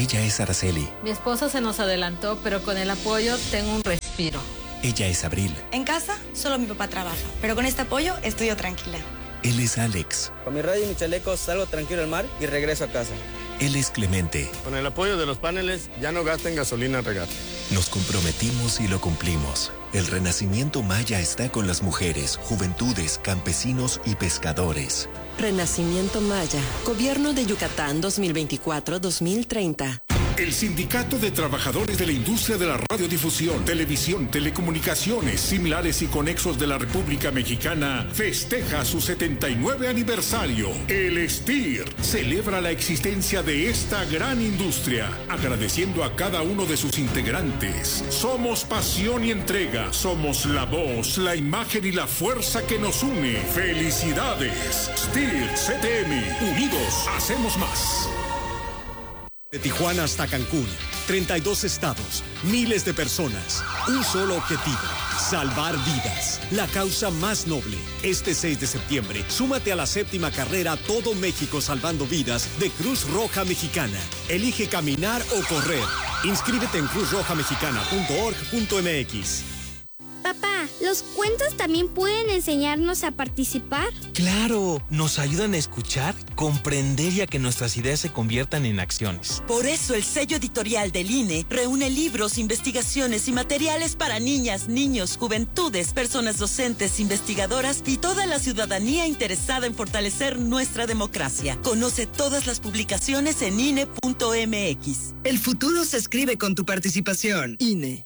Ella es Araceli. Mi esposo se nos adelantó, pero con el apoyo tengo un respiro. Ella es Abril. En casa, solo mi papá trabaja, pero con este apoyo estoy yo tranquila. Él es Alex. Con mi radio y mi chaleco salgo tranquilo al mar y regreso a casa. Él es Clemente. Con el apoyo de los paneles ya no gasten gasolina en regata. Nos comprometimos y lo cumplimos. El Renacimiento Maya está con las mujeres, juventudes, campesinos y pescadores. Renacimiento Maya, Gobierno de Yucatán 2024-2030. El Sindicato de Trabajadores de la Industria de la Radiodifusión, Televisión, Telecomunicaciones, Similares y Conexos de la República Mexicana festeja su 79 aniversario. El STIR celebra la existencia de esta gran industria, agradeciendo a cada uno de sus integrantes. Somos pasión y entrega, somos la voz, la imagen y la fuerza que nos une. ¡Felicidades! STIR CTM, unidos hacemos más. De Tijuana hasta Cancún, 32 estados, miles de personas, un solo objetivo, salvar vidas, la causa más noble. Este 6 de septiembre, súmate a la 7ª carrera Todo México Salvando Vidas de Cruz Roja Mexicana. Elige caminar o correr. Inscríbete en cruzrojamexicana.org.mx. Papá, ¿los cuentos también pueden enseñarnos a participar? ¡Claro! Nos ayudan a escuchar, comprender y a que nuestras ideas se conviertan en acciones. Por eso el sello editorial del INE reúne libros, investigaciones y materiales para niñas, niños, juventudes, personas docentes, investigadoras y toda la ciudadanía interesada en fortalecer nuestra democracia. Conoce todas las publicaciones en INE.mx. El futuro se escribe con tu participación. INE.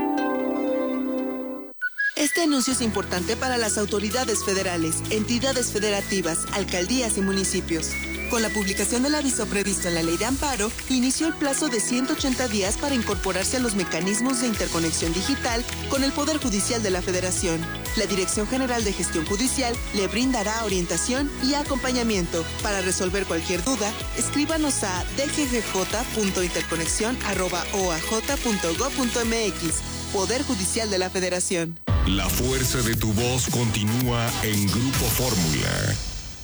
Este anuncio es importante para las autoridades federales, entidades federativas, alcaldías y municipios. Con la publicación del aviso previsto en la Ley de Amparo, inició el plazo de 180 días para incorporarse a los mecanismos de interconexión digital con el Poder Judicial de la Federación. La Dirección General de Gestión Judicial le brindará orientación y acompañamiento. Para resolver cualquier duda, escríbanos a dggj.interconexión@oaj.gov.mx. Poder Judicial de la Federación. La fuerza de tu voz continúa en Grupo Fórmula.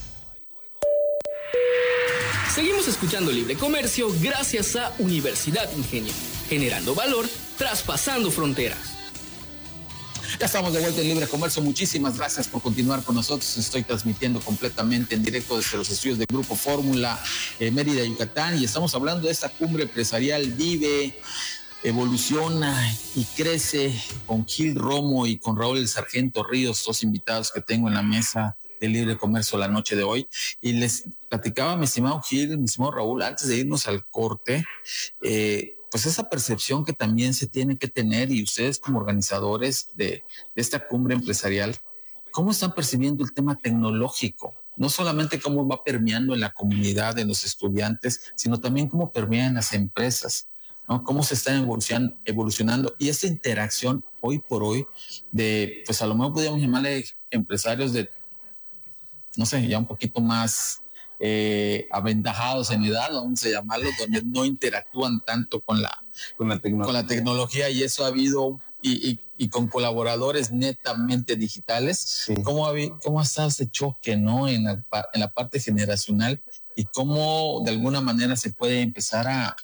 Seguimos escuchando Libre Comercio gracias a Universidad Ingenio, generando valor, traspasando fronteras. Ya estamos de vuelta en Libre Comercio. Muchísimas gracias por continuar con nosotros. Estoy transmitiendo completamente en directo desde los estudios de Grupo Fórmula, Mérida, Yucatán, y estamos hablando de esta cumbre empresarial Vive, Evoluciona y Crece, con Gil Romo y con Raúl el Sargento Ríos, dos invitados que tengo en la mesa de Libre Comercio la noche de hoy. Y les platicaba, mi estimado Gil, mi estimado Raúl, antes de irnos al corte, pues esa percepción que también se tiene que tener, y ustedes como organizadores de esta cumbre empresarial, ¿cómo están percibiendo el tema tecnológico? No solamente cómo va permeando en la comunidad, en los estudiantes, sino también cómo permea en las empresas, ¿no? Cómo se están evolucionando, y esta interacción hoy por hoy de, pues a lo mejor podríamos llamarle empresarios de, no sé, ya un poquito más aventajados en edad, vamos a llamarlo, donde no interactúan tanto con la tecnología, y eso ha habido, y con colaboradores netamente digitales. Sí. ¿Cómo ha estado ese choque, ¿no? en la parte generacional, y cómo de alguna manera se puede empezar a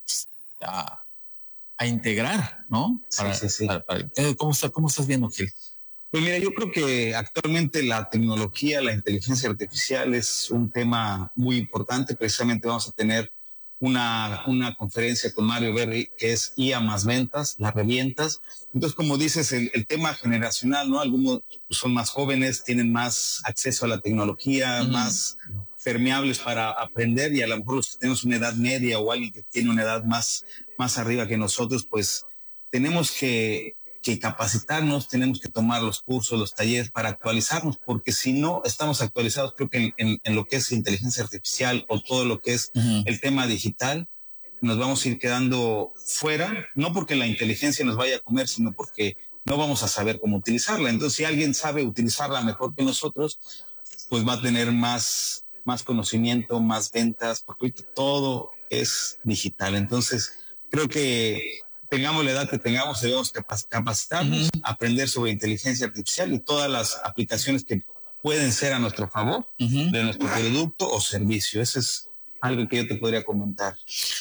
integrar, ¿no? Sí. ¿Cómo estás viendo, Gil? Pues mira, yo creo que actualmente la tecnología, la inteligencia artificial es un tema muy importante. Precisamente vamos a tener una conferencia con Mario Berry que es IA más ventas, las revientas. Entonces, como dices, el tema generacional, ¿no? Algunos son más jóvenes, tienen más acceso a la tecnología, más permeables para aprender, y a lo mejor los que tenemos una edad media o alguien que tiene una edad más arriba que nosotros, pues tenemos que capacitarnos, tenemos que tomar los cursos, los talleres para actualizarnos, porque si no estamos actualizados, creo que en lo que es inteligencia artificial o todo lo que es el tema digital, nos vamos a ir quedando fuera, no porque la inteligencia nos vaya a comer, sino porque no vamos a saber cómo utilizarla. Entonces, si alguien sabe utilizarla mejor que nosotros, pues va a tener más conocimiento, más ventas, porque ahorita todo es digital. Entonces, creo que tengamos la edad que tengamos, debemos capacitarnos, aprender sobre inteligencia artificial y todas las aplicaciones que pueden ser a nuestro favor de nuestro producto o servicio. Eso es algo que yo te podría comentar.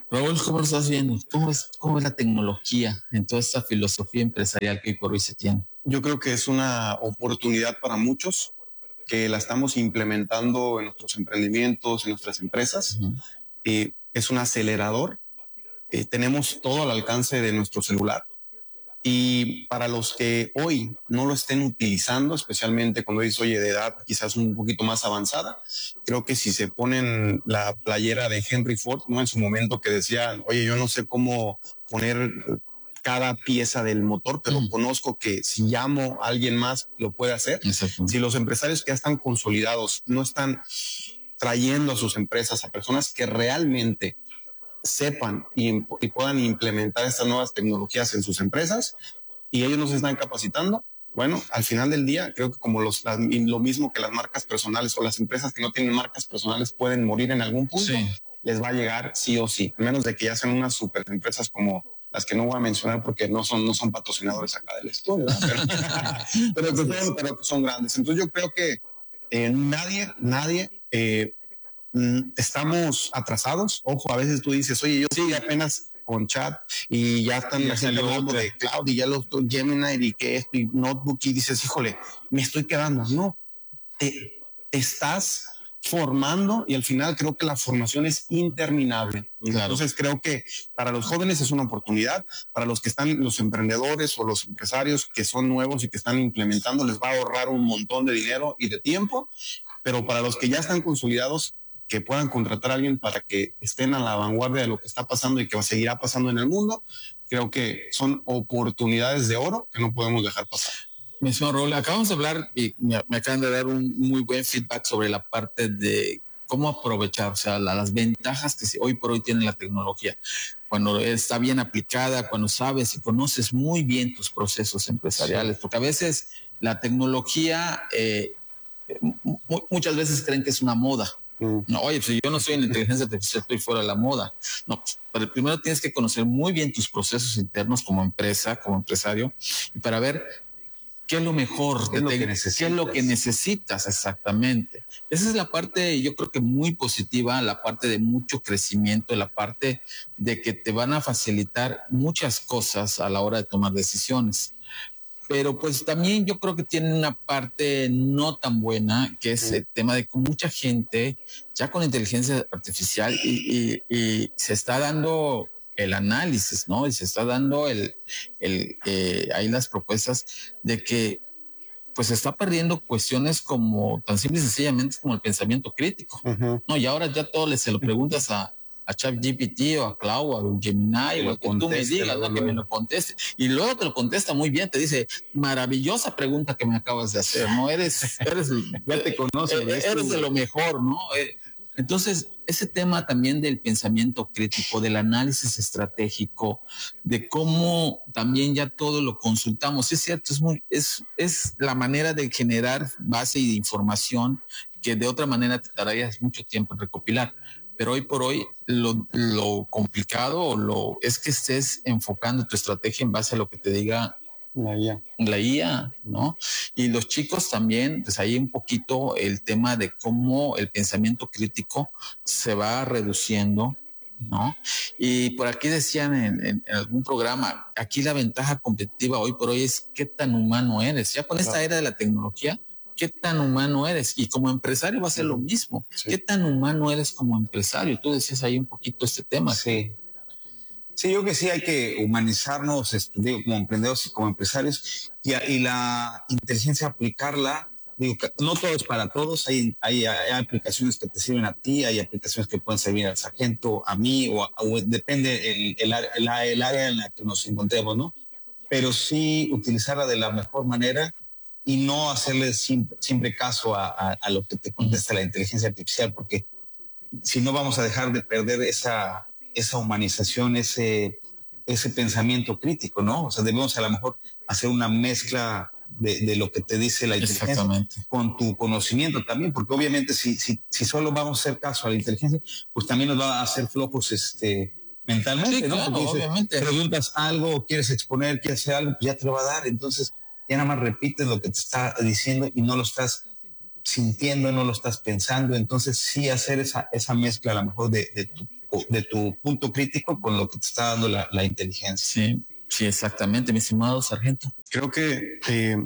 Raúl, ¿cómo lo estás viendo? ¿Cómo es la tecnología en toda esta filosofía empresarial que hoy por hoy se tiene? Yo creo que es una oportunidad para muchos que la estamos implementando en nuestros emprendimientos, en nuestras empresas. Es un acelerador. Tenemos todo al alcance de nuestro celular. Y para los que hoy no lo estén utilizando, especialmente cuando dices, oye, de edad quizás un poquito más avanzada, creo que si se ponen la playera de Henry Ford, ¿no? En su momento que decía, oye, yo no sé cómo poner cada pieza del motor, pero conozco que si llamo a alguien más lo puede hacer. Si los empresarios que ya están consolidados no están trayendo a sus empresas a personas que realmente sepan y puedan implementar estas nuevas tecnologías en sus empresas y ellos no se están capacitando, bueno, al final del día creo que como lo mismo que las marcas personales o las empresas que no tienen marcas personales pueden morir en algún punto, les va a llegar sí o sí, a menos de que ya sean unas super empresas como las que no voy a mencionar porque no son patrocinadores acá del estudio, pero que son grandes. Entonces yo creo que nadie estamos atrasados. Ojo, a veces tú dices, oye, yo estoy apenas con chat y ya están hablando de cloud y ya los Gemini y que esto y notebook y dices, híjole, me estoy quedando. No, te estás formando y al final creo que la formación es interminable. Claro. Entonces creo que para los jóvenes es una oportunidad, para los que están, los emprendedores o los empresarios que son nuevos y que están implementando, les va a ahorrar un montón de dinero y de tiempo, pero para los que ya están consolidados, que puedan contratar a alguien para que estén a la vanguardia de lo que está pasando y que seguirá pasando en el mundo, creo que son oportunidades de oro que no podemos dejar pasar. Mi señor Raúl, acabamos de hablar y me acaban de dar un muy buen feedback sobre la parte de cómo aprovechar, o sea, las ventajas que hoy por hoy tiene la tecnología. Cuando está bien aplicada, cuando sabes y conoces muy bien tus procesos empresariales, porque a veces la tecnología, muchas veces creen que es una moda. No, oye, si yo no soy en la inteligencia artificial, estoy fuera de la moda. No, pero primero tienes que conocer muy bien tus procesos internos como empresa, como empresario, y para ver qué es lo mejor, qué es lo que necesitas exactamente. Esa es la parte, yo creo que muy positiva, la parte de mucho crecimiento, la parte de que te van a facilitar muchas cosas a la hora de tomar decisiones. Pero pues también yo creo que tiene una parte no tan buena, que es el tema de que mucha gente ya con inteligencia artificial y se está dando el análisis, ¿no? Y se está dando ahí las propuestas de que pues se está perdiendo cuestiones como tan simple y sencillamente como el pensamiento crítico, ¿no? Y ahora ya todo se lo preguntas a ChatGPT o a Cloud o a Gemini o a que tú me digas, ¿no? Que me lo conteste. Y luego te lo contesta muy bien, te dice, maravillosa pregunta que me acabas de hacer, ¿no? Ya te conoce, eres de lo mejor, ¿no? Entonces, ese tema también del pensamiento crítico, del análisis estratégico, de cómo también ya todo lo consultamos, es cierto, es la manera de generar base de información que de otra manera te tardarías mucho tiempo en recopilar. Pero hoy por hoy lo complicado es que estés enfocando tu estrategia en base a lo que te diga la IA, ¿no? Y los chicos también, pues ahí un poquito el tema de cómo el pensamiento crítico se va reduciendo, ¿no? Y por aquí decían en algún programa, aquí la ventaja competitiva hoy por hoy es qué tan humano eres. Ya con esta era de la tecnología, ¿qué tan humano eres? Y como empresario va a ser lo mismo. Sí. ¿Qué tan humano eres como empresario? Tú decías ahí un poquito este tema. Sí. Sí, yo creo que sí hay que humanizarnos, digo, como emprendedores y como empresarios, y la inteligencia aplicarla. Digo, no todo es para todos. Hay aplicaciones que te sirven a ti, hay aplicaciones que pueden servir al sargento, a mí, o depende el área en la que nos encontremos, ¿no? Pero sí utilizarla de la mejor manera y no hacerle siempre caso a lo que te contesta la inteligencia artificial, porque si no vamos a dejar de perder esa humanización, ese pensamiento crítico, ¿no? O sea, debemos a lo mejor hacer una mezcla de lo que te dice la inteligencia con tu conocimiento también, porque obviamente si solo vamos a hacer caso a la inteligencia, pues también nos va a hacer flojos mentalmente, sí, ¿no? Claro, porque obviamente. Preguntas algo, quieres exponer, quieres hacer algo, pues ya te lo va a dar, entonces ya nada más repites lo que te está diciendo y no lo estás sintiendo, no lo estás pensando. Entonces sí hacer esa mezcla a lo mejor de tu punto crítico con lo que te está dando la inteligencia. Sí, exactamente, mi estimado sargento. Creo que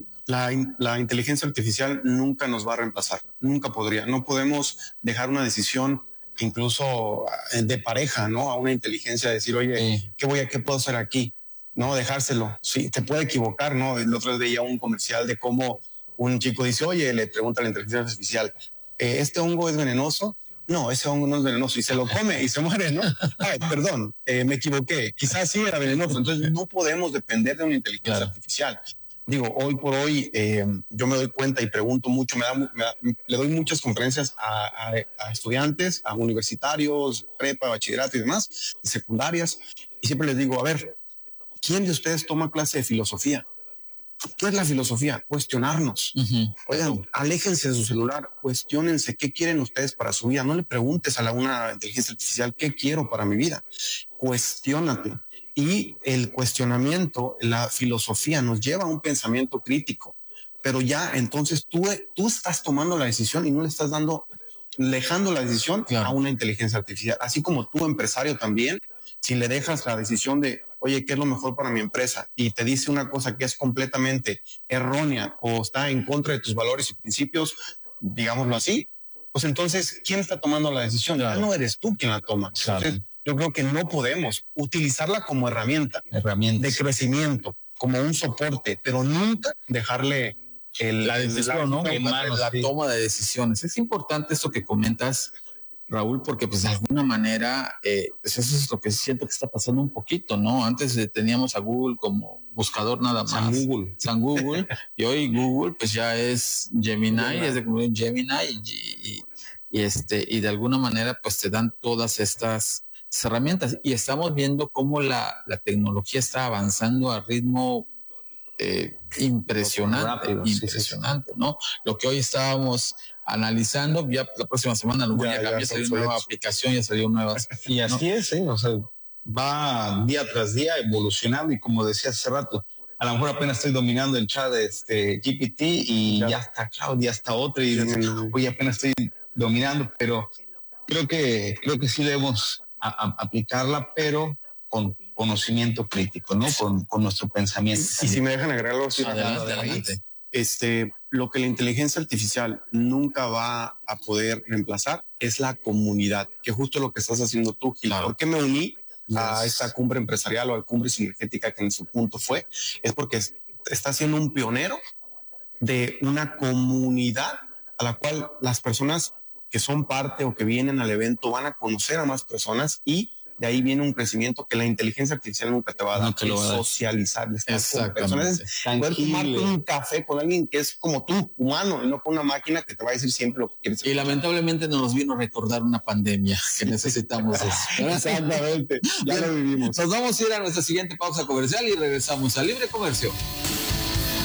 la inteligencia artificial nunca nos va a reemplazar, nunca podría. No podemos dejar una decisión incluso de pareja, ¿no? A una inteligencia, decir, oye, ¿qué puedo hacer aquí? No, dejárselo. Sí, te puede equivocar, ¿no? El otro día veía un comercial de cómo un chico dice, oye, le pregunta a la inteligencia artificial, ¿este hongo es venenoso? No, ese hongo no es venenoso, y se lo come y se muere, ¿no? Ay, perdón, me equivoqué, quizás sí era venenoso. Entonces no podemos depender de una inteligencia artificial. Digo, hoy por hoy yo me doy cuenta y pregunto mucho, le doy muchas conferencias a estudiantes, a universitarios, prepa, bachillerato y demás, secundarias, y siempre les digo, a ver, ¿quién de ustedes toma clase de filosofía? ¿Qué es la filosofía? Cuestionarnos. Oigan, aléjense de su celular, cuestionense qué quieren ustedes para su vida. No le preguntes a una inteligencia artificial qué quiero para mi vida. Cuestiónate. Y el cuestionamiento, la filosofía nos lleva a un pensamiento crítico. Pero ya entonces tú estás tomando la decisión y no le estás dejando la decisión a una inteligencia artificial. Así como tú, empresario, también, si le dejas la decisión de, oye, ¿qué es lo mejor para mi empresa? Y te dice una cosa que es completamente errónea o está en contra de tus valores y principios, digámoslo así, pues entonces, ¿quién está tomando la decisión? Ya no eres tú quien la toma. Entonces, yo creo que no podemos utilizarla como herramienta de crecimiento, como un soporte, pero nunca dejarle la decisión, ¿no? La toma de decisiones. Es importante esto que comentas, Raúl, porque pues de alguna manera pues eso es lo que siento que está pasando un poquito, ¿no? Antes teníamos a Google como buscador nada más. San Google. Y hoy Google pues ya es Gemini, es de Gemini y de alguna manera pues te dan todas estas herramientas. Y estamos viendo cómo la tecnología está avanzando a ritmo impresionante, ¿no? Lo que hoy estábamos analizando, ya la próxima semana lo voy a cambiar, salió una nueva aplicación, ya salió nuevas. Y así es, o sea, va día tras día evolucionando y como decía hace rato, a lo mejor apenas estoy dominando el chat de GPT y ya está Cloud, ya está otro y hoy apenas estoy dominando, pero creo que sí debemos aplicarla, pero con conocimiento crítico, ¿no? Con nuestro pensamiento. Y si me dejan agregar algo así, adelante. Lo que la inteligencia artificial nunca va a poder reemplazar es la comunidad, que justo lo que estás haciendo tú, Gil. ¿Por qué me uní a esta cumbre empresarial o a la cumbre sinergética que en su punto fue? Es porque está siendo un pionero de una comunidad a la cual las personas que son parte o que vienen al evento van a conocer a más personas y de ahí viene un crecimiento que la inteligencia artificial nunca te va a dar, socializar, estar con personas, poder tomarte un café con alguien que es como tú, humano, y no con una máquina que te va a decir siempre lo que quieres escuchar. Y lamentablemente nos vino a recordar una pandemia que necesitamos eso. Exactamente, ya lo vivimos. Nos vamos a ir a nuestra siguiente pausa comercial y regresamos a Libre Comercio.